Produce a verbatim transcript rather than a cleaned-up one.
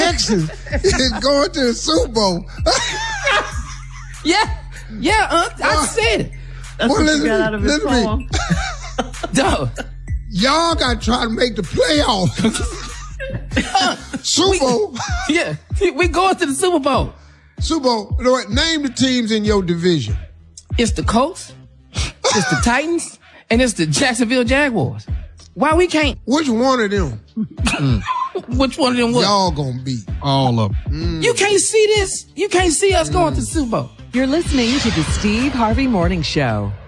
Texas is going to the Super Bowl. yeah, yeah, uh, I said it. That's well, what listen you got out of his poem. Dog. Y'all got to try to make the playoffs. Super Bowl. Yeah, we going to the Super Bowl. Super Bowl. You know what? Name the teams in your division. It's the Colts, it's the Titans, and it's the Jacksonville Jaguars. Why we can't? Which one of them? Mm. Which one of them what? Y'all gonna beat. All of them. Mm. You can't see this. You can't see us mm. going to the Super Bowl. You're listening to the Steve Harvey Morning Show.